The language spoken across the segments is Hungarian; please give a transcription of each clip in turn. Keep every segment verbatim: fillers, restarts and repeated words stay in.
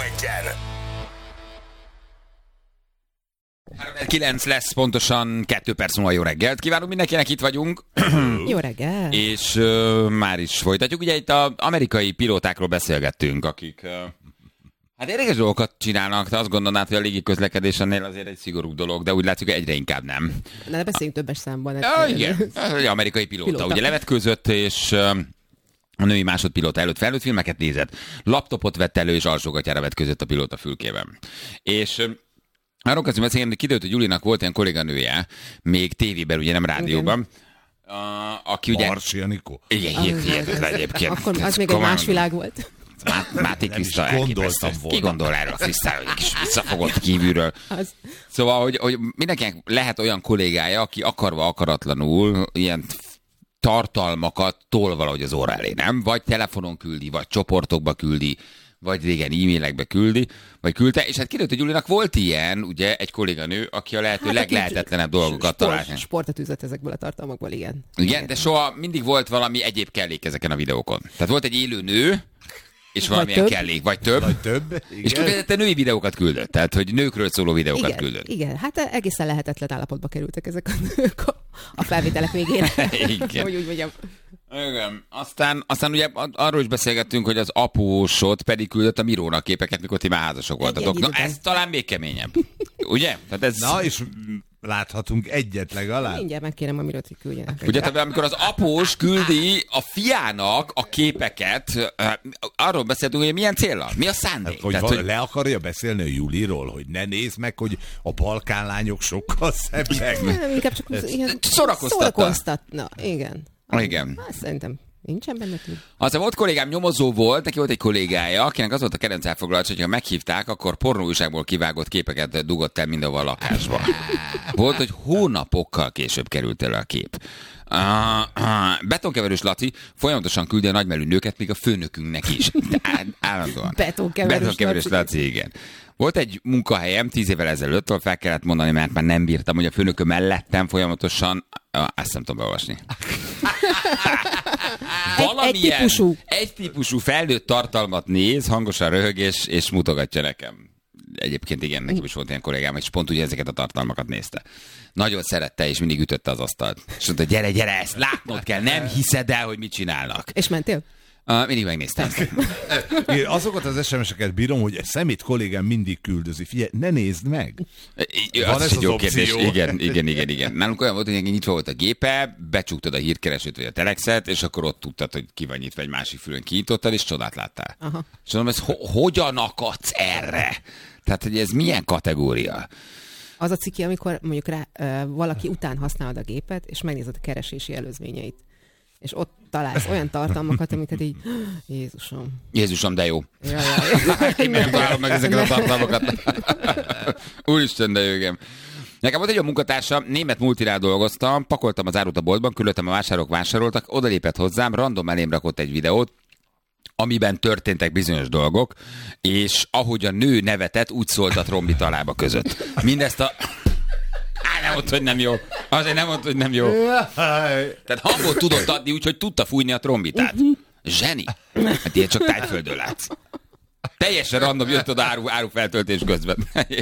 Egy-en. kilenc lesz, pontosan kettő perc múlva. Jó reggelt kívánunk mindenkinek, itt vagyunk. Jó reggel. És uh, már is folytatjuk. Ugye itt az amerikai pilótákról beszélgettünk, akik uh, hát érdekes dolgokat csinálnak, te azt gondolnád, hogy a légiközlekedés ennél azért egy szigorú dolog, de úgy látszik, hogy egyre inkább nem. Na, de beszéljünk többes számban. Ja, igen, egy amerikai pilóta. pilóta. Ugye levetkőzött, és uh, a női másodpilóta előtt felnőtt filmeket nézett, laptopot vett elő, és alsógatyára vetközött a pilóta fülkében. És uh, arról kezdjük beszélni, hogy kiderült, hogy Julinak volt ilyen kolléganője, még tévében, ugye nem rádióban, uh, aki ugye... Marsi Anikó? Igen, hihetetlen egyébként. Akkor az még egy más világ volt. Máté Kriszta elképesztő. Ki gondol erről a Krisztára, hogy kis visszafogott kívülről. Az. Szóval, hogy, hogy mindenkinek lehet olyan kollégája, aki akarva akaratlanul ilyen tartalmakat tol valahogy az óra elé, nem? Vagy telefonon küldi, vagy csoportokba küldi, vagy régen e-mailekbe küldi, vagy küldte, és hát kiderült, hogy Julinak volt ilyen, ugye, egy kolléganő, aki a lehető hát, leglehetetlenebb dolgokat talált. Sportot üzött ezekből a tartalmakból, igen. Igen, de soha mindig volt valami egyéb kellék ezeken a videókon. Tehát volt egy élő nő, és valamilyen több. kellék, vagy több. Vagy több, igen. És kifejezetten női videókat küldött, tehát hogy nőkről szóló videókat igen, küldött. Igen, hát egészen lehetetlen állapotba kerültek ezek a nők a felvételek végére. Igen. Hogy úgy mondjam. Igen. Aztán, aztán ugye arról is beszélgettünk, hogy az apósod pedig küldött a Mirónak képeket, mikor ti már házasok voltatok. Na ez talán még keményebb. Ugye? Tehát ez... Na, és láthatunk egyet legalább. Mindjárt megkérem a Mirot, hogy küldjenek. Ugye, tehát amikor az após küldi a fiának a képeket, arról beszéltünk, hogy milyen céllal, mi a szándék. Hát, hogy, tehát, hogy le akarja beszélni a Juliról, hogy ne nézd meg, hogy a balkán lányok sokkal szebbek. Nem, inkább csak ilyen szórakoztatta. Szórakoztatna, igen. Igen. Hát szerintem nincsen benne túl. Aztán volt kollégám, nyomozó volt, neki volt egy kollégája, akinek az volt a kedvenc elfoglalás, hogyha meghívták, akkor pornóújságból kivágott képeket dugott el mindenhol a lakásba. Volt, hogy hónapokkal később került elő a kép. Uh, uh, betonkeverős Laci folyamatosan küldi a nagymelű nőket, még a főnökünknek is. Állandóan. Betonkeverős, Betonkeverős Laci. Laci, igen. Volt egy munkahelyem tíz évvel ezelőtt, ahol fel kellett mondani, mert már nem bírtam, hogy a főnököm mellettem folyamatosan, uh, ezt nem tudom beolvasni. Valamilyen egy, egy, típusú. egy típusú felnőtt tartalmat néz, hangosan röhög és, és mutogatja nekem. Egyébként igen, nekem is volt ilyen kollégám, és pont ugye ezeket a tartalmakat nézte. Nagyon szerette, és mindig ütötte az asztalt. És mondta, gyere, gyere, ezt látnod kell, nem hiszed el, hogy mit csinálnak. És mentél? Uh, mindig megnéztem. Én azokat az es em es-eket bírom, hogy egy szemét kollégám mindig küldözi. Figyelj, ne nézd meg! Van az ez egy jó kérdés. Igen, igen, igen, igen. Nálunk olyan volt, hogy nyitva volt a gépe, becsuktad a hírkeresőt vagy a telexet, és akkor ott tudtad, hogy ki van nyitva, egy másik fülön kinyitottad, és csodát láttál. Aha. És mondom, ez ho- hogyan akadsz erre? Tehát, hogy ez milyen kategória? Az a ciki, amikor mondjuk rá, uh, valaki után használod a gépet, és megnézed a keresési előzményeit. És ott találsz olyan tartalmakat, amiket így, Jézusom. Jézusom, de jó. Jaj, jaj. Én nem találom meg ezeket a tartalmakat. Úristen, de jó, igen. Nekem volt egy olyan munkatársam, német multinál dolgoztam, pakoltam az árut a boltban, küldöttem a vásárok vásároltak, odalépett hozzám, random elém rakott egy videót, amiben történtek bizonyos dolgok, és ahogy a nő nevetett, úgy szólt a trombita a lába között. Mindezt a... Á, nem mondta, hogy nem jó. Azért nem mondta, hogy nem jó. Tehát hangot tudott adni, úgyhogy tudta fújni a trombitát. Zseni. Hát ilyen csak Tájföldön látsz. Teljesen random jött oda áru, árufeltöltés közben.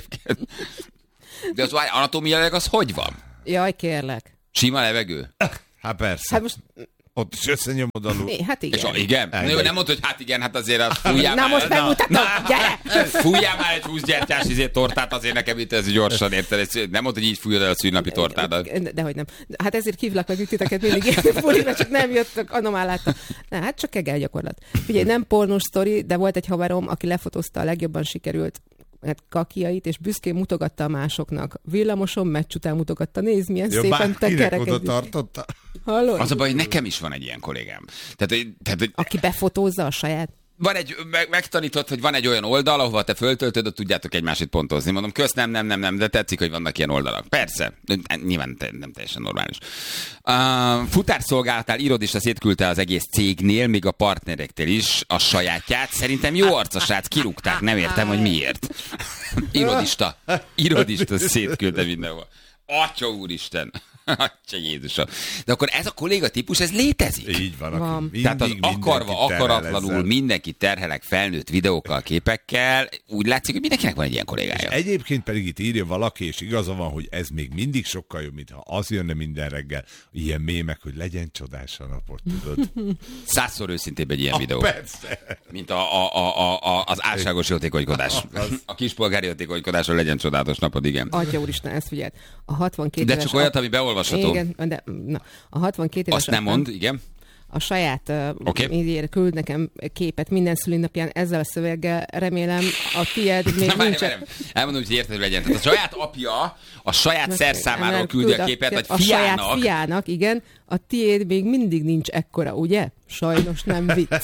De az anatómiailag az hogy van? Jaj, kérlek. Sima levegő? Hát persze. Hát most... Ott is összenyomod alul. Hát igen. És a, igen? Na jó, nem mondta, hogy hát igen, hát azért az fújjál Na már. most megmutatom, gyere! Fújjál már egy húsz gyertyás izé, tortát, azért nekem itt ez gyorsan, érted? Nem mondta, hogy így fújod el a szűnnapi tortádat. Dehogy nem. Hát ezért hívlak meg titeket mindig ilyen fulira, csak nem jöttök, anomál láttam. Na, hát csak kegel gyakorlat. Figyelj, nem pornós sztori, de volt egy haverom, aki lefotózta a legjobban sikerült hát kakiait, és büszkén mutogatta a másoknak. Villamoson meccs után mutogatta. Nézd, milyen Ja, szépen te kerekedik. oda tartotta. Hallod? Az a baj, hogy nekem is van egy ilyen kollégám. Tehát, tehát, hogy Aki befotózza a saját. van egy, meg, megtanított, hogy van egy olyan oldal, ahova te föltöltöd, ott tudjátok egymásit pontozni. Mondom, kösz, nem, nem, nem, nem, de tetszik, hogy vannak ilyen oldalak. Persze, nyilván te, nem teljesen normális. Uh, futárszolgálatál irodista szétküldte az egész cégnél, még a partnerektől is a sajátját. Szerintem jó arcasrác, kirúgták, nem értem, hogy miért. Irodista, irodista szétküldte mindenhol. Atya úristen. Atya Jézusom. De akkor ez a kolléga típus, ez létezik? Így van. Van. Aki mindig, Tehát az akarva, akaratlanul ezzel. mindenki terhelek felnőtt videókkal, képekkel, úgy látszik, hogy mindenkinek van egy ilyen kollégája. Egyébként pedig itt írja valaki, és igaza van, hogy ez még mindig sokkal jobb, mintha az jönne minden reggel, ilyen mémek, hogy legyen csodás a napot, tudod. Százszor őszintébb egy ilyen Ah, videó. persze. Mint a, a, a, a, az álságos jótékonykodás. A kispolgári jótékonykodásról legyen csodálatos napod, igen. Atya úristen, ezt figyeld. A hatvankét De éves... csak olyat, ami beolvasható. Igen, de na, a hatvankét éves... Azt nem mond, igen. A saját Oké. okay. küld nekem képet minden szülinapján ezzel a szöveggel, remélem a tiéd még Na, várj, nincs. várj, Elmondom, hogy érted, hogy legyen. Tehát a saját apja a saját szerszámáról Nem, küldi a küld képet, vagy a fiának. saját fiának, igen. A tiéd még mindig nincs ekkora, ugye? Sajnos nem vicc.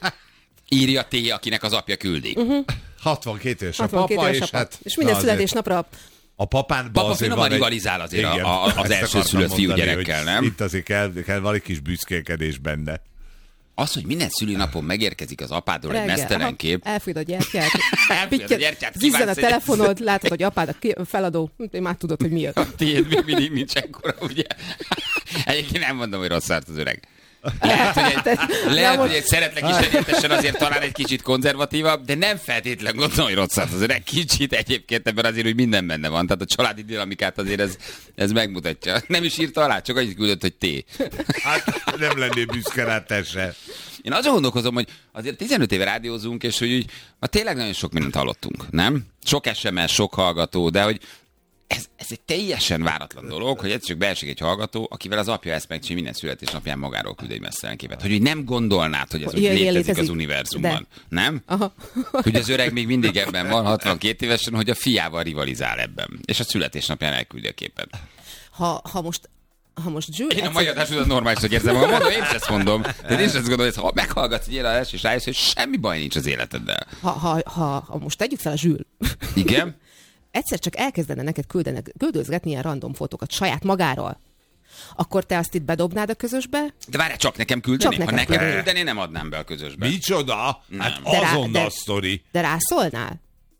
Írja T, akinek az apja küldi. Uh-huh. hatvankét éves a hatvankét papa, éves és apa. hát... És minden na azért születésnapra A papán Papa azért finoman van egy... rivalizál azért a- Igen, a- az ezt első akartam szülött mondani, fiúgyerekkel, hogy nem? Itt azért kell, kell valami kis büszkélkedés benne. Az, hogy minden szülinapon megérkezik az apádról egy reggel. mesztelen Aha, kép. Elfújod a gyertyát. Elfújod a gyertyát, Zizzen kívánsz a egy- telefonod, látod, hogy apád a ki- feladó. Én már tudod, hogy miért. A tiéd még mindig nincs ekkora, ugye? Egyébként nem mondom, hogy rossz árt az öreg. Lehet, hogy egy, lehet, hogy egy szeretlek is egyetesen azért talán egy kicsit konzervatívabb, de nem feltétlenül gondolom, hogy rossz árt az öreg. Kicsit egyébként ebben azért, hogy minden benne van. Tehát a családi dinamikát azért ez, ez megmutatja. Nem is írta alá, csak annyit küldött, hogy té. Hát nem lennél büszke rá, te se. Én azon gondolkozom, hogy azért tizenöt éve rádiózunk, és hogy úgy, ma tényleg nagyon sok mindent hallottunk, nem? Sok es em es, sok hallgató, de hogy ez, ez egy teljesen váratlan dolog, hogy egyszer csak beesik egy hallgató, akivel az apja ezt megcsinálja, minden születésnapján magáról küld egy mesztelen képet. Hogy úgy nem gondolnád, hogy ez úgy Ilyen létezik, létezik. az univerzumban. De. Nem? Aha. Hogy az öreg még mindig ebben van, hatvankét évesen, hogy a fiával rivalizál ebben. És a születésnapján elküldi a képet. Ha, ha most ha most Jules... Én a egyszer- mai adásodat normálisnak érzem magam, mondom, én is ezt mondom. De én is ezt gondolom, hogy ha meghallgatsz egy ilyen adást, és rájössz, hogy semmi baj nincs az életeddel. Ha, ha, ha, ha most tegyük fel a Jules, Igen? egyszer csak elkezdene neked küldenek, küldözgetni ilyen random fotókat saját magáról, akkor te azt itt bedobnád a közösbe? De várjál, csak nekem küldeni? Csak Ha nekem nekem küldeni. küldeni, nem adnám be a közösbe. Micsoda? Hát De rá- azonnal de- sztori. De rászólnál?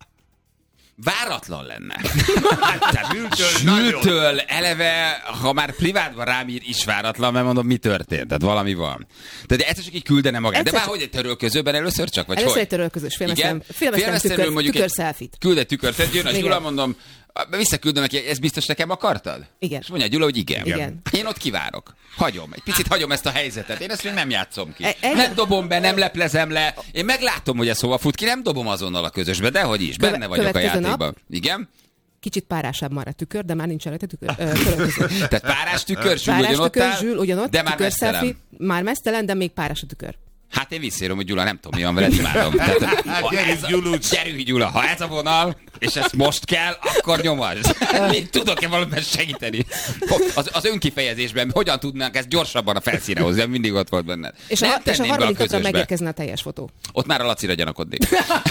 Váratlan lenne. Tehát Zsültől nagyon. Zsültől eleve, ha már privátban rám ír, is váratlan, mert mondom, mi történt. Tehát valami van. Tehát egyszer csak így küldene magát. De Egyszer már hogy egy törölközőben először csak? Vagy Először hogy? egy törölközős Igen? filmesztelen, filmesztelen Félmeztelenül tükör, mondjuk tükör egy- selfie-t. Küld egy tükört, tehát jön a Igen. Gyula, mondom, visszaküldöm neki, ezt biztos nekem akartad? Igen. És mondja a Gyula, hogy igen. Igen. Én ott kivárok. Hagyom. Egy picit hagyom ezt a helyzetet. Én ezt még nem játszom ki. E- e- Nem dobom be, nem leplezem le. Én meglátom, hogy ez hova fut ki, nem dobom azonnal a közösbe, de hogy is. Benne Köve- vagyok a következő nap. játékban. Igen? Kicsit párásabb már a tükör, de már nincs rajta tükör, ö, törölköző. Tehát párás tükör, Zsül Párás ugyanott tükör, áll, Zsül ugyanott, de már tükör mesztelen. selfie, már mesztelen, de még páras a tükör. Hát én visszaírom, hogy Gyula, nem tudom, mi van veled, imádom. Tehát, ha Gyerünk, ez a- Gyulucs. Gyerünk, Gyula, ha ez a vonal, és ez most kell, akkor nyomasd. Még tudok-e valamiben segíteni? Az, az önkifejezésben hogyan tudnánk ezt gyorsabban a felszíne hozni, mindig ott volt benned. És a, Nem és a tenném be harmadik napra közösbe. megérkezne a teljes fotó. Ott már a Lacira gyanakodnék.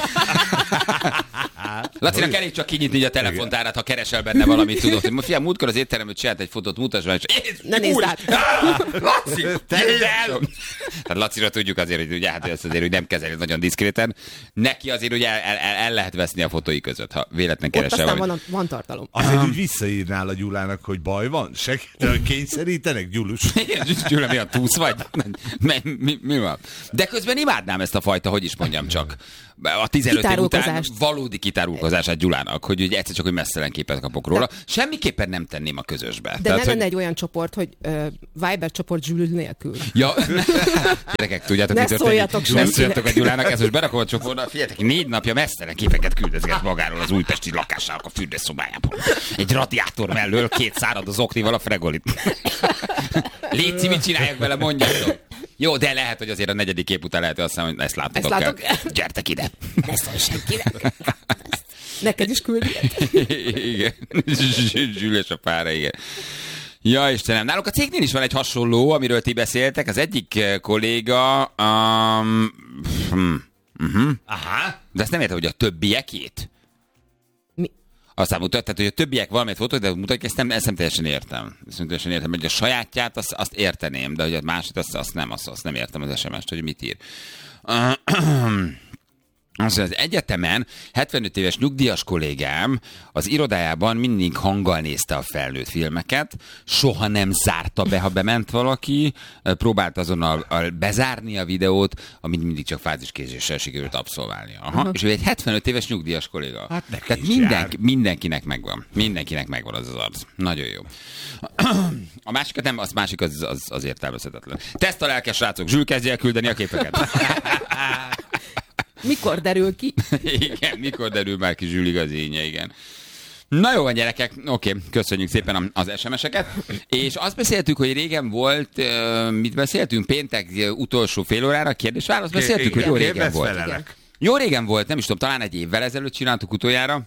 Lacinak elég csak kinyitni a telefontárát, ha keresel benne valamit, tudod, hogy fiam, múltkor az étteremben csinált egy fotót, mutasd meg, és Ne nézd át. Laci, tedd el! Tehát Lacira tudjuk azért, hogy ugye, hát ezt azért, hogy nem kezeli nagyon diszkréten. Neki azért ugye el, el, el lehet veszni a fotói között, ha véletlen Ott keresel. aztán Vagy... van, van tartalom. Azért úgy visszaírnál a Gyulának, hogy baj van? Segítenek, kényszerítenek, Gyulus? Gyula, mi a túsz vagy? Mi, mi, mi van? De közben imádnám ezt a fajta, hogy is mondjam csak. A tizenöt év után Kitárulkozást. valódi kitárulkozását Gyulának, hogy ugye egyszer csak, hogy messzelen képet kapok róla. Semmiképpen nem tenném a közösbe. De ne hogy... lenne egy olyan csoport, hogy uh, Viber csoport Jules nélkül. Ja, gyerekek, tudjátok, Ne mi történik? szóljatok Nem senkinek. szóljatok a Gyulának, ezt most berakom a csoportba. Figyeljetek, négy napja messzelen képeket küldözget magáról az újpesti lakásának a fürdőszobájából. Egy radiátor mellől két szárad az oknival a fregolit. Léci, mit csináljak vele, mondjátok. Jó, de lehet, hogy azért a negyedik kép után lehet, hogy azt mondom, hogy ezt látok Ezt kell. látok? Gyertek ide. Ne szólj senkinek. Neked is küld ilyet. Igen. Zsül és a pára, igen. Ja, Istenem, náluk a cégnél is van egy hasonló, amiről ti beszéltek. Az egyik eh, kolléga... Um, hm, uh-huh. Aha. De ezt nem értem, hogy a többiekét? Mi? Aztán mutat, tehát, hogy a többiek valamit fotók, de mutatják, ezt nem, ezt nem teljesen értem. Ezt nem teljesen értem, hogy a sajátját azt, azt érteném, de hogy a másod azt, azt nem, azt, azt nem értem az es em est, hogy mit ír. Az egyetemen hetvenöt éves nyugdíjas kollégám az irodájában mindig hanggal nézte a felnőtt filmeket, soha nem zárta be, ha bement valaki, próbált azonnal bezárni a videót, amit mindig csak fáziskézéssel sikerült abszolválnia. Aha. És ő egy hetvenöt éves nyugdíjas kolléga. Hát neki Tehát is mindenki, mindenkinek megvan. Mindenkinek megvan az az arc. Nagyon jó. A másikat nem, az másik az, az, az értelmezhetetlen. Teszt a lelkes srácok, Zsül kezdje el küldeni a képeket. Mikor derül ki? Igen, mikor derül már ki Zsül igazénye, igen. Na jó van, gyerekek, oké, köszönjük szépen az es em es-eket. És azt beszéltük, hogy régen volt, mit beszéltünk? Péntek utolsó fél órára, kérdés-válasz beszéltük, hogy jó régen volt. Jó régen volt, nem is tudom, talán egy évvel ezelőtt csináltuk utoljára.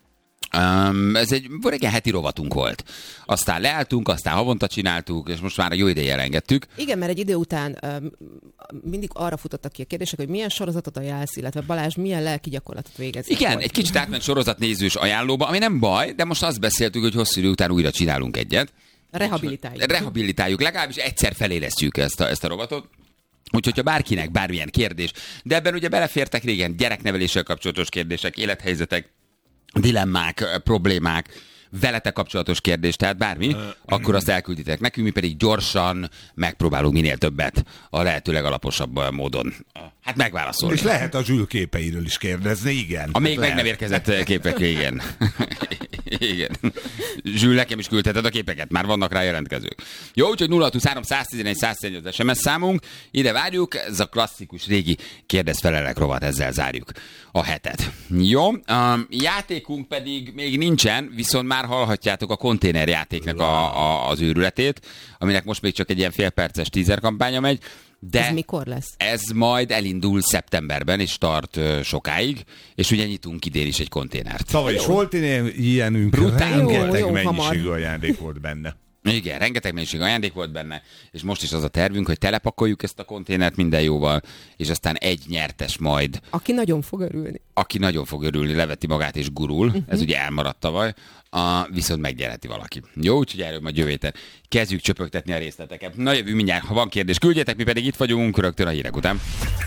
Um, ez egy régen heti rovatunk volt. Aztán leálltunk, aztán havonta csináltuk, és most már a jó ideje elengedtük. Igen, mert egy idő után um, mindig arra futottak ki a kérdések, hogy milyen sorozatot ajánlsz, illetve Balázs milyen lelki gyakorlatot végez. Igen, egy kicsit átment sorozatnézős ajánlóba, ami nem baj, de most azt beszéltük, hogy hosszú idő után újra csinálunk egyet. Rehabilitáljuk. Rehabilitáljuk, legalábbis egyszer felélesztjük ezt a, ezt a rovatot. Úgyhogy, ha bárkinek bármilyen kérdés, de ebben ugye belefértek régen gyerekneveléssel kapcsolatos kérdések, élethelyzetek, dilemmák, problémák, veletek kapcsolatos kérdés, tehát bármi, akkor azt elkülditek nekünk, mi pedig gyorsan megpróbálunk minél többet a lehető legalaposabb módon. Hát megválaszolni. És lehet a Zsül képeiről is kérdezni, igen. A még lehet. meg nem érkezett képekről, igen. Igen. Zsül, nekem is küldheted a képeket, már vannak rá jelentkezők. Jó, úgyhogy nulla huszonhárom száztizenegy száztizenegy az es em es számunk, ide várjuk, ez a klasszikus régi kérdez-felelek rovat, ezzel zárjuk a hetet. Jó, um, játékunk pedig még nincsen, viszont már hallhatjátok a konténerjátéknak a, a, az őrületét, aminek most még csak egy ilyen félperces teaser kampánya megy. De ez mikor lesz? Ez majd elindul szeptemberben, és tart uh, sokáig, és ugye nyitunk idén is egy konténert. Tavaly is volt ilyenünk, rengeteg mennyiségű ajándék volt benne. Igen, rengeteg mennyiség ajándék volt benne, és most is az a tervünk, hogy telepakoljuk ezt a konténert minden jóval, és aztán egy nyertes majd. Aki nagyon fog örülni. Aki nagyon fog örülni, leveti magát és gurul, uh-huh. Ez ugye elmaradt tavaly, a, viszont megnyerheti valaki. Jó, úgyhogy erről majd jövő héten kezdjük csöpögtetni a részleteket. Na jövő mindjárt, ha van kérdés, küldjetek, mi pedig itt vagyunk rögtön a hírek után.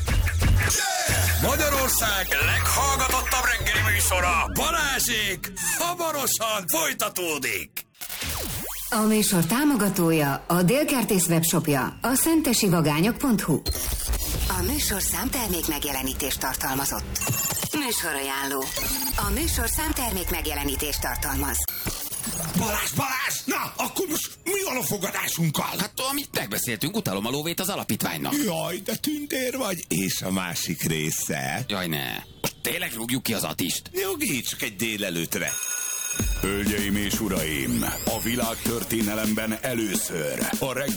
Magyarország leghallgatottabb reggeli műsora, Balázsék, hamarosan folytatódik. A műsor támogatója a Délkertész webshopja, a szentesivagányok pont hu. A műsor számtermék megjelenítést tartalmazott. Műsorajánló. A műsor számtermék megjelenítést tartalmaz. Balázs, Balázs! Na, akkor most mi van a fogadásunkkal? Hát amit megbeszéltünk, utalom a lóvét az alapítványnak. Jaj, de tündér vagy. És a másik része? Jaj, ne. Most tényleg rúgjuk ki az Atist? Jogi, csak egy délelőtre. Hölgyeim és uraim, a világ történelemben először a reggeli